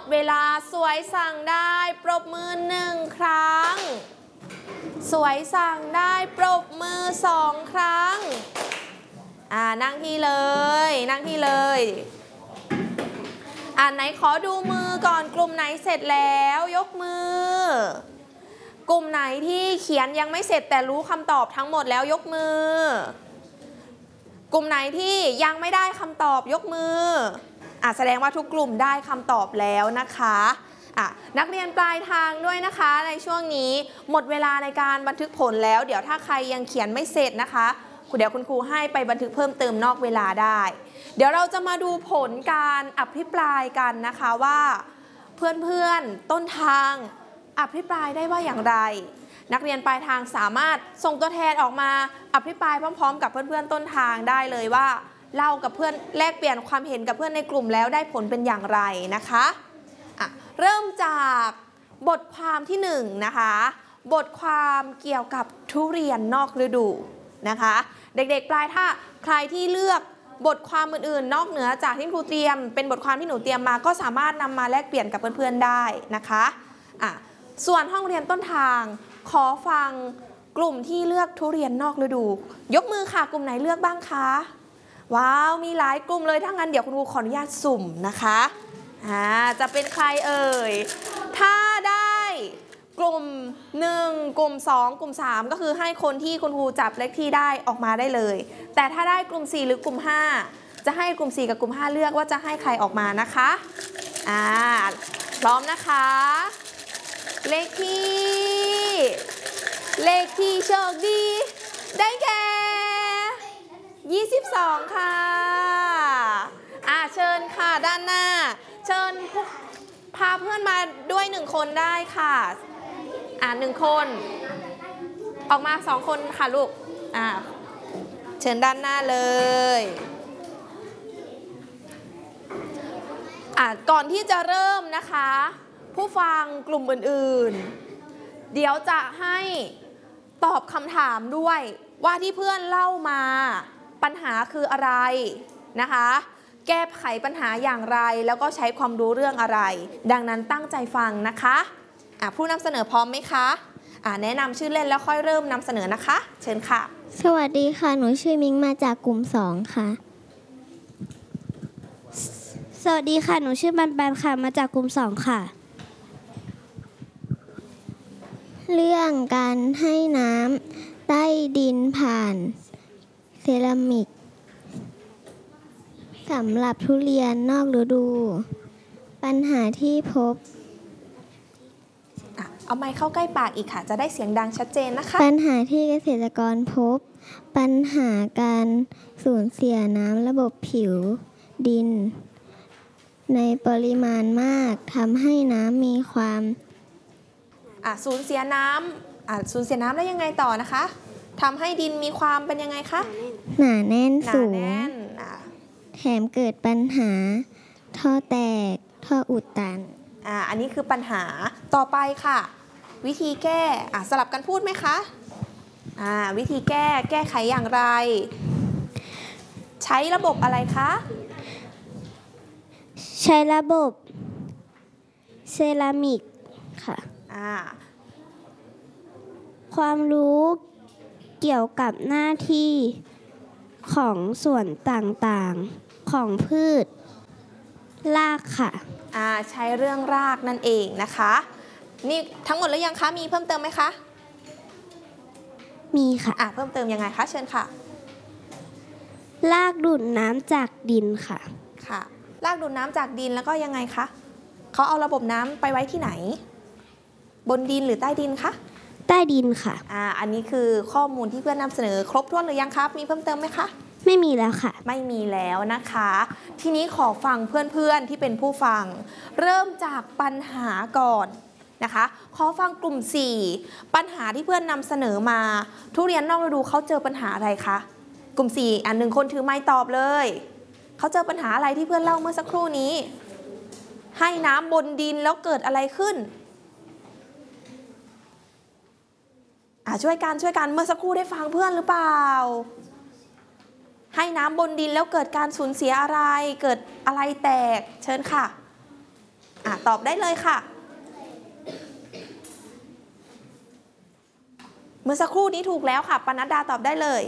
เวลาสวยสั่งได้ปรบมือ1 ครั้งสวยสั่งได้ปรบมือ2 ครั้งนั่งที่เลยนั่งที่เลยไหนขอดูมือก่อนกลุ่มไหนเสร็จแล้วยกมือกลุ่มไหนที่เขียนยังไม่เสร็จแต่รู้คำตอบทั้งหมดแล้วยกมือกลุ่มไหนที่ยังไม่ได้คำตอบยกมือแสดงว่าทุกกลุ่มได้คำตอบแล้วนะคะนักเรียนปลายทางด้วยนะคะในช่วงนี้หมดเวลาในการบันทึกผลแล้วเดี๋ยวถ้าใครยังเขียนไม่เสร็จนะคะเดี๋ยวคุณครูให้ไปบันทึกเพิ่มเติมนอกเวลาได้เดี๋ยวเราจะมาดูผลการอภิปรายกันนะคะว่าเพื่อนๆต้นทางอภิปรายได้ว่าอย่างไรนักเรียนปลายทางสามารถส่งตัวแทนออกมาอภิปรายพร้อมๆกับเพื่อนๆต้นทางได้เลยว่าเล่ากับเพื่อนแลกเปลี่ยนความเห็นกับเพื่อนในกลุ่มแล้วได้ผลเป็นอย่างไรนะคะเริ่มจากบทความที่1นะคะบทความเกี่ยวกับทุเรียนนอกฤดูนะคะเด็กๆปลายถ้าใครที่เลือกบทความอื่นๆนอกเหนือจากที่ครูเตรียมเป็นบทความที่หนูเตรียมมาก็สามารถนำมาแลกเปลี่ยนกับเพื่อนๆได้นะคะส่วนห้องเรียนต้นทางขอฟังกลุ่มที่เลือกทุเรียนนอกฤดูยกมือค่ะกลุ่มไหนเลือกบ้างคะว้าวมีหลายกลุ่มเลยถ้างั้นเดี๋ยวคุณครูขออนุญาตสุ่มนะคะจะเป็นใครเอ่ยถ้าได้กลุ่ม1กลุ่ม2กลุ่ม3ก็คือให้คนที่คุณครูจับเลขที่ได้ออกมาได้เลยแต่ถ้าได้กลุ่ม4หรือกลุ่ม5จะให้กลุ่ม4กับกลุ่ม5เลือกว่าจะให้ใครออกมานะคะพร้อมนะคะเลขที่โชคดีได้แก่22ค่ะเชิญค่ะด้านหน้าเชิญพาเพื่อนมาด้วย1คนได้ค่ะ1คนออกมา2คนค่ะลูกเชิญด้านหน้าเลยก่อนที่จะเริ่มนะคะผู้ฟังกลุ่มอื่นๆเดี๋ยวจะให้ตอบคำถามด้วยว่าที่เพื่อนเล่ามาปัญหาคืออะไรนะคะแก้ไขปัญหาอย่างไรแล้วก็ใช้ความรู้เรื่องอะไรดังนั้นตั้งใจฟังนะคะผู้นำเสนอพร้อมไหมคะแนะนำชื่อเล่นแล้วค่อยเริ่มนำเสนอนะคะเชิญค่ะสวัสดีค่ะหนูชื่อมิงมาจากกลุ่ม2ค่ะสวัสดีค่ะหนูชื่อปันค่ะมาจากกลุ่ม2ค่ะเรื่องการให้น้ำใต้ดินผ่านเซรามิกสำหรับทุเรียนนอกฤดูปัญหาที่พบเอาไมค์เข้าใกล้ปากอีกค่ะจะได้เสียงดังชัดเจนนะคะปัญหาที่เกษตรกรพบปัญหาการสูญเสียน้ำระบบผิวดินในปริมาณมากทำให้น้ำมีความสูญเสียน้ำสูญเสียน้ำแล้วยังไงต่อนะคะทำให้ดินมีความเป็นยังไงคะหนาแน่นสูงแถมเกิดปัญหาท่อแตกท่ออุดตันอันนี้คือปัญหาต่อไปค่ะวิธีแก้สลับกันพูดไหมคะวิธีแก้ไขอย่างไรใช้ระบบอะไรคะใช้ระบบเซรามิกค่ะความรู้เกี่ยวกับหน้าที่ของส่วนต่างๆของพืชรากค่ะใช้เรื่องรากนั่นเองนะคะนี่ทั้งหมดแล้วยังคะมีเพิ่มเติมไหมคะมีค่ะเพิ่มเติมยังไงคะเชิญค่ะรากดูดน้ำจากดินค่ะรากดูดน้ำจากดินแล้วก็ยังไงคะเขาเอาระบบน้ำไปไว้ที่ไหนบนดินหรือใต้ดินคะใต้ดินค่ะอันนี้คือข้อมูลที่เพื่อนนำเสนอครบถ้วนหรือยังครับมีเพิ่มเติมไหมคะไม่มีแล้วค่ะไม่มีแล้วนะคะทีนี้ขอฟังเพื่อนๆที่เป็นผู้ฟังเริ่มจากปัญหาก่อนนะคะขอฟังกลุ่ม4ปัญหาที่เพื่อนนำเสนอมาทุเรียนนอกฤดูเขาเจอปัญหาอะไรคะกลุ่ม41คนถือไม้ตอบเลยเขาเจอปัญหาอะไรที่เพื่อนเล่าเมื่อสักครู่นี้ให้น้ำบนดินแล้วเกิดอะไรขึ้นช่วยกันเมื่อสักครู่ได้ฟังเพื่อนหรือเปล่าให้น้ำบนดินแล้วเกิดการสูญเสียอะไรเกิดอะไรแตกเชิญค่ะตอบได้เลยค่ะเมื่อสักครู่นี้ถูกแล้วค่ะปนัดดาตอบได้เลย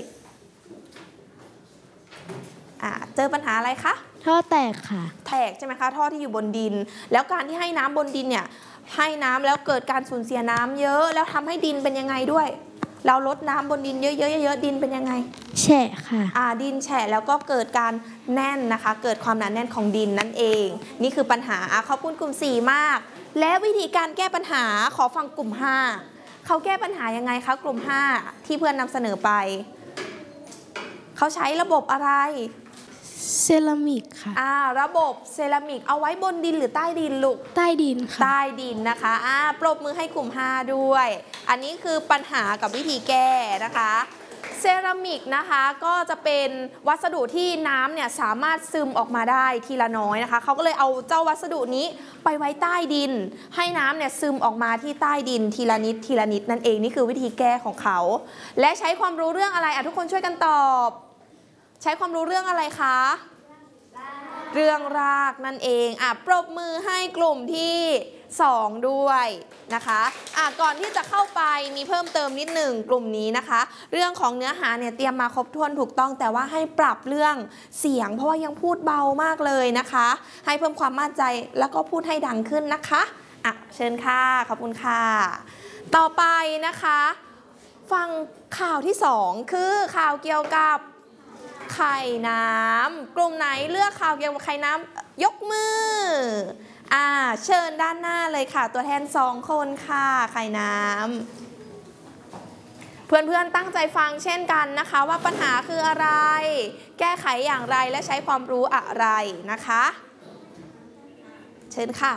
เจอปัญหาอะไรคะท่อแตกค่ะแตกใช่ไหมคะท่อที่อยู่บนดินแล้วการที่ให้น้ำบนดินเนี่ยให้น้ำแล้วเกิดการสูญเสียน้ำเยอะแล้วทำให้ดินเป็นยังไงด้วยเราลดน้ำบนดินเยอะๆดินเป็นยังไงแฉะค่ะดินแฉะแล้วก็เกิดการแน่นนะคะเกิดความหนาแน่นของดินนั่นเองนี่คือปัญหาขอบคุณกลุ่ม4มากและวิธีการแก้ปัญหาขอฟังกลุ่ม5เขาแก้ปัญหายังไงคะกลุ่ม5ที่เพื่อนนำเสนอไปเขาใช้ระบบอะไรเซรามิกค่ะระบบเซรามิกเอาไว้บนดินหรือใต้ดินลูกใต้ดินค่ะใต้ดินนะคะปรบมือให้กลุ่ม5ด้วยอันนี้คือปัญหากับวิธีแก้นะคะเซรามิกนะคะก็จะเป็นวัสดุที่น้ำเนี่ยสามารถซึมออกมาได้ทีละน้อยนะคะเขาก็เลยเอาเจ้าวัสดุนี้ไปไว้ใต้ดินให้น้ำเนี่ยซึมออกมาที่ใต้ดินทีละนิดทีละนิดนั่นเองนี่คือวิธีแก้ของเขาและใช้ความรู้เรื่องอะไรทุกคนช่วยกันตอบใช้ความรู้เรื่องอะไรคะเรื่องรากนั่นเองปรบมือให้กลุ่มที่2ด้วยนะคะก่อนที่จะเข้าไปมีเพิ่มเติมนิดหนึ่งกลุ่มนี้นะคะเรื่องของเนื้อหาเนี่ยเตรียมมาครบถ้วนถูกต้องแต่ว่าให้ปรับเรื่องเสียงเพราะว่ายังพูดเบามากเลยนะคะให้เพิ่มความมั่นใจแล้วก็พูดให้ดังขึ้นนะคะเชิญค่ะขอบคุณค่ะต่อไปนะคะฟังข่าวที่2คือข่าวเกี่ยวกับไข่น้ำกลุ่มไหนเลือกข่าวเกี่ยวกับไข่น้ำยกมือเชิญด้านหน้าเลยค่ะตัวแทน2คนค่ะไข่น้ำเพื่อนๆตั้งใจฟังเช่นกันนะคะว่าปัญหาคืออะไรแก้ไขอย่างไรและใช้ความรู้อะไรนะคะเชิญค่ะ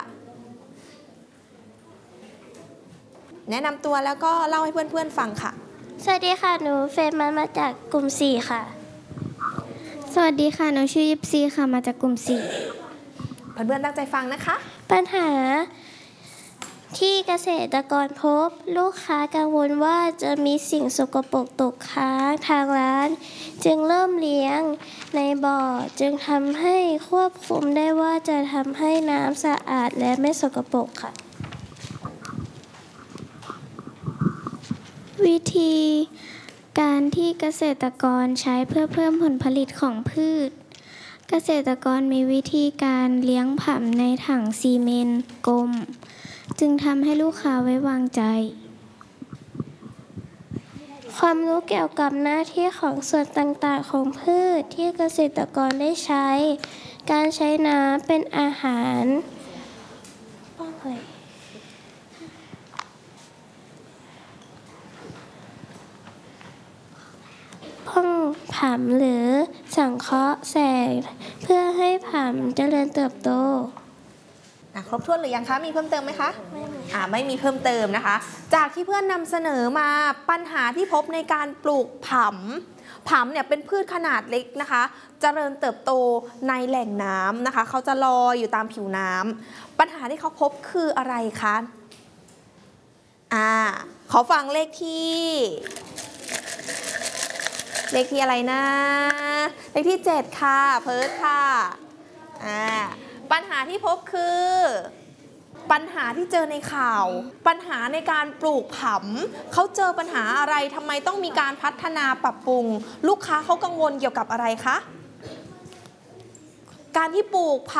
แนะนำตัวแล้วก็เล่าให้เพื่อนๆฟังค่ะสวัสดีค่ะหนูเฟรมมาจากกลุ่ม4ค่ะสวัสดีค่ะหนูชื่อยิปซีค่ะมาจากกลุ่ม4 เพื่อนๆตั้งใจฟังนะคะปัญหาที่เกษตรกรพบลูกค้ากังวลว่าจะมีสิ่งสกปรกตกค้างทางร้านจึงเริ่มเลี้ยงในบ่อจึงทำให้ควบคุมได้ว่าจะทำให้น้ำสะอาดและไม่สกปรกค่ะวิธีการที่เกษตรกรใช้เพื่อเพิ่มผลผลิตของพืชเกษตรกรมีวิธีการเลี้ยงผำในถังซีเมนต์กลมจึงทำให้ลูกค้าไว้วางใจความรู้เกี่ยวกับหน้าที่ของส่วนต่างๆของพืชที่เกษตรกรได้ใช้การใช้น้ำเป็นอาหารพ่องผำหรือสังเคราะห์แสงเพื่อให้ผำเจริญเติบโตครบถ้วนหรือยังคะมีเพิ่มเติมไหมคะไม่มีเพิ่มเติมนะคะจากที่เพื่อนนำเสนอมาปัญหาที่พบในการปลูกผำเนี่ยเป็นพืชขนาดเล็กนะคะเจริญเติบโตในแหล่งน้ำนะคะเขาจะลอยอยู่ตามผิวน้ำปัญหาที่เขาพบคืออะไรคะขอฟังเลขที่อะไรนะเลขที่7ค่ะเพิร์ทค่ะปัญหาที่พบคือปัญหาที่เจอในข่าวปัญหาในการปลูกผำเขาเจอปัญหาอะไรทำไมต้องมีการพัฒนาปรับปรุงลูกค้าเขากังวลเกี่ยวกับอะไรคะการที่ปลูก